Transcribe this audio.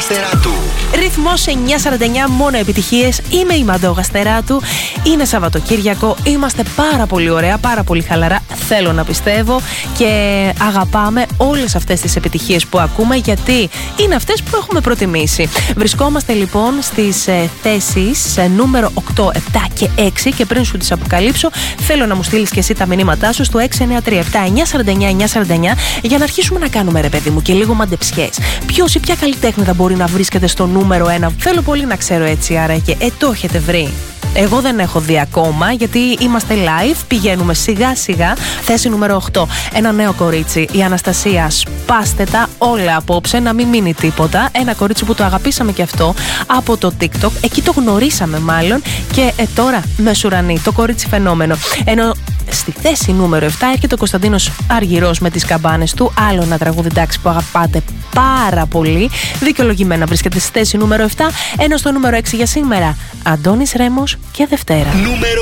Γαστεράτου. Ρυθμός 949, μόνο επιτυχίες. Είμαι η Μαντώ Γαστεράτου. Είναι Σαββατοκύριακο. Είμαστε πάρα πολύ ωραία, πάρα πολύ χαλαρά. Θέλω να πιστεύω και αγαπάμε όλες αυτές τις επιτυχίες που ακούμε, γιατί είναι αυτές που έχουμε προτιμήσει. Βρισκόμαστε λοιπόν στις θέσεις νούμερο 8, 7 και 6 και πριν σου τις αποκαλύψω, θέλω να μου στείλεις και εσύ τα μηνύματά σου στο 693-7-949-949 για να αρχίσουμε να κάνουμε, ρε παιδί μου, και λίγο μαντεψιές. Ποιος ή ποια καλλιτέχνηδα μπορεί να βρίσκεται στο νούμερο 1? Θέλω πολύ να ξέρω έτσι, άρα και το έχετε βρει? Εγώ δεν έχω δει ακόμα, γιατί είμαστε live, πηγαίνουμε σιγά σιγά. Θέση νούμερο 8, ένα νέο κορίτσι, η Αναστασία. Σπάστε τα όλα απόψε, να μην μείνει τίποτα. Ένα κορίτσι που το αγαπήσαμε και αυτό από το TikTok, εκεί το γνωρίσαμε μάλλον, και τώρα μεσουρανή, το κορίτσι φαινόμενο. Ενώ στη θέση νούμερο 7 έρχεται ο Κωνσταντίνος Αργυρός με τις καμπάνες του, άλλο ένα τραγούδι, εντάξει, που αγαπάτε πάρα πολύ. Δικαιολογημένα βρίσκεται στη θέση νούμερο 7, ενώ στο νούμερο 6 για σήμερα Αντώνης Ρέμος και Δευτέρα. Νούμερο